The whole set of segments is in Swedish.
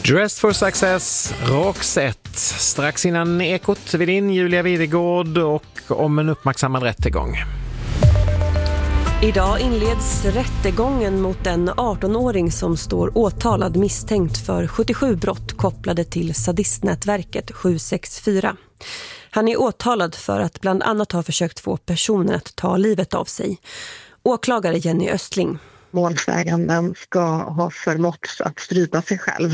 Dressed for Success, Roxette. Strax innan Ekot vid in Julia Videgård och om en uppmärksammad rättegång. Idag inleds rättegången mot en 18-åring som står åtalad misstänkt för 77 brott kopplade till sadistnätverket 764. Han är åtalad för att bland annat ha försökt få personer att ta livet av sig. Åklagare Jenny Östling. Målsäganden ska ha förmått att strypa sig själv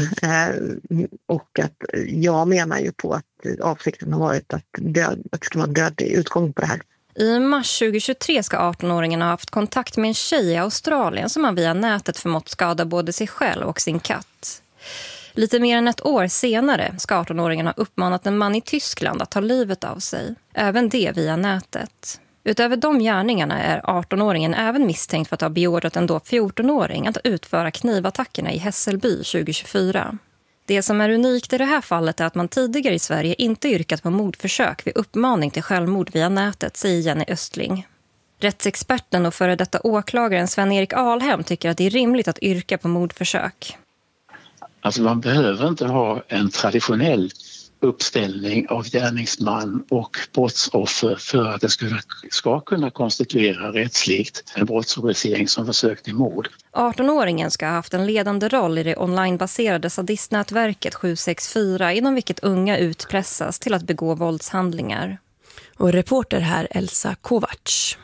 och att jag menar ju på att avsikten har varit att det ska vara dödlig utgång på det här. I mars 2023 ska 18-åringen ha haft kontakt med en tjej i Australien som han via nätet förmått skada både sig själv och sin katt. Lite mer än ett år senare ska 18-åringen ha uppmanat en man i Tyskland att ta livet av sig. Även det via nätet. Utöver de gärningarna är 18-åringen även misstänkt för att ha beordrat en då 14-åring att utföra knivattackerna i Hässelby 2024. Det som är unikt i det här fallet är att man tidigare i Sverige inte yrkat på mordförsök vid uppmaning till självmord via nätet, säger Jenny Östling. Rättsexperten och före detta åklagaren Sven-Erik Alhem tycker att det är rimligt att yrka på mordförsök. Alltså man behöver inte ha en traditionell uppställning av gärningsman och brottsoffer för att det ska kunna konstituera rättsligt en brottsrubricering som försök till mord. 18-åringen ska ha haft en ledande roll i det onlinebaserade sadistnätverket 764 inom vilket unga utpressas till att begå våldshandlingar. Och reporter här Elsa Kovacs.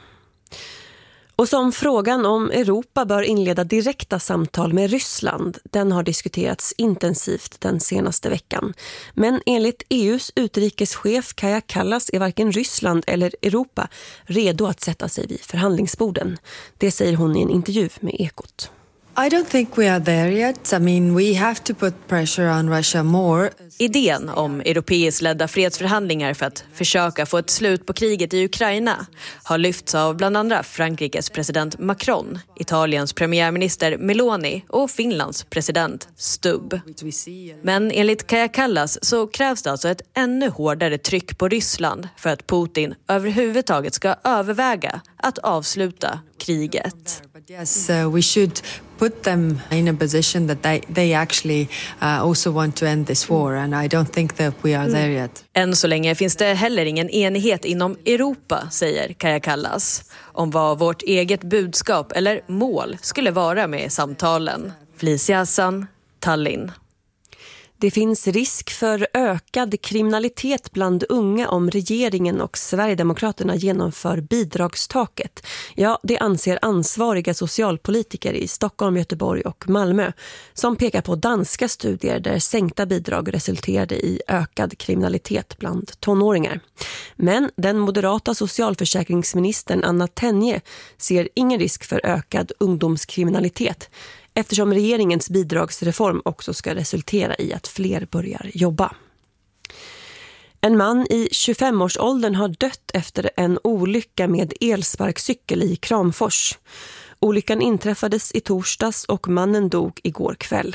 Och som frågan om Europa bör inleda direkta samtal med Ryssland, den har diskuterats intensivt den senaste veckan. Men enligt EUs utrikeschef Kaja Kallas är varken Ryssland eller Europa redo att sätta sig vid förhandlingsborden. Det säger hon i en intervju med Ekot. I don't think we are there yet. I mean, we have to put pressure on Russia more. Idén om europeiskt ledda fredsförhandlingar för att försöka få ett slut på kriget i Ukraina har lyfts av bland andra Frankrikes president Macron, Italiens premiärminister Meloni och Finlands president Stubb. Men enligt Kaja Kallas så krävs det alltså ett ännu hårdare tryck på Ryssland för att Putin överhuvudtaget ska överväga att avsluta kriget. Yes, we should put them in a position that they actually also want to end this war, and I don't think that we are there yet. Än så länge finns det heller ingen enighet inom Europa, säger Kaja Kallas, om vad vårt eget budskap eller mål skulle vara med samtalen. Felicia Hassan, Tallinn. Det finns risk för ökad kriminalitet bland unga om regeringen och Sverigedemokraterna genomför bidragstaket. Ja, det anser ansvariga socialpolitiker i Stockholm, Göteborg och Malmö som pekar på danska studier där sänkta bidrag resulterade i ökad kriminalitet bland tonåringar. Men den moderata socialförsäkringsministern Anna Tenje ser ingen risk för ökad ungdomskriminalitet, eftersom regeringens bidragsreform också ska resultera i att fler börjar jobba. En man i 25-årsåldern har dött efter en olycka med elsparkcykel i Kramfors. Olyckan inträffades i torsdags och mannen dog igår kväll.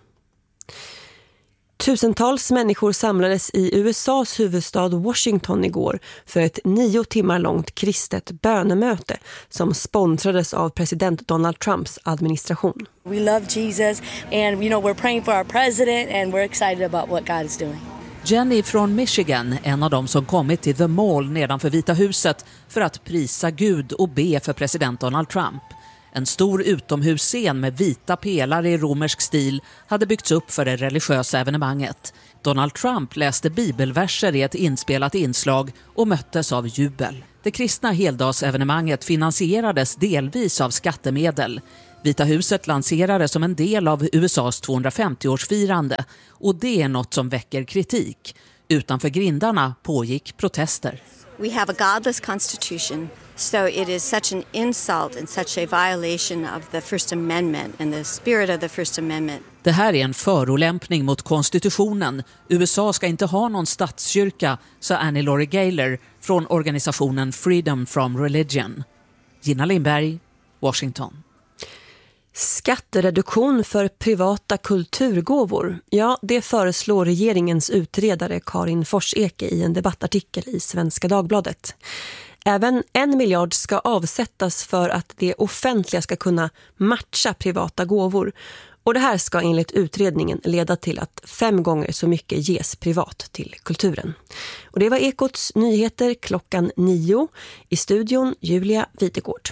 Tusentals människor samlades i USAs huvudstad Washington igår för ett 9 timmar långt kristet bönemöte som sponsrades av president Donald Trumps administration. We love Jesus and we're praying for our president and we're excited about what God is doing. Jenny från Michigan, en av dem som kommit till The Mall nedanför Vita huset för att prisa Gud och be för president Donald Trump. En stor utomhusscen med vita pelare i romersk stil hade byggts upp för det religiösa evenemanget. Donald Trump läste bibelverser i ett inspelat inslag och möttes av jubel. Det kristna heldagsevenemanget finansierades delvis av skattemedel. Vita huset lanserades som en del av USAs 250-årsfirande och det är något som väcker kritik. Utanför grindarna pågick protester. We have a godless constitution, so it is such an insult and such a violation of the First Amendment and the spirit of the First Amendment. Det här är en förolämpning mot konstitutionen. USA ska inte ha någon statskyrka, sa Annie Laurie Gaylor från organisationen Freedom from Religion. Gina Lindberg, Washington. Skattereduktion för privata kulturgåvor. Ja, det föreslår regeringens utredare Karin Forseke i en debattartikel i Svenska Dagbladet. Även 1 miljard ska avsättas för att det offentliga ska kunna matcha privata gåvor. Och det här ska enligt utredningen leda till att 5 gånger så mycket ges privat till kulturen. Och det var Ekots nyheter 9:00. I studion Julia Videgård.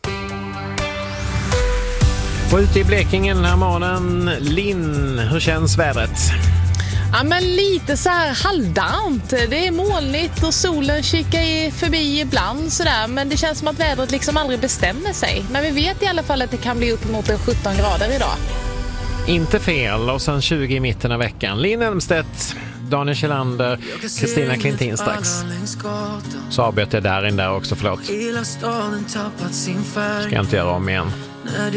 Och ute i Blekinge den här morgonen, Linn, hur känns vädret? Ja, men lite så här halvdant. Det är molnigt och solen kikar förbi ibland sådär, men det känns som att vädret liksom aldrig bestämmer sig. Men vi vet i alla fall att det kan bli upp mot 17 grader idag. Inte fel, och sen 20 i mitten av veckan. Linn Elmstedt, Daniel Kjellander, Kristina Klintin strax. Så avböt jag där också, förlåt. Ska jag inte göra om igen.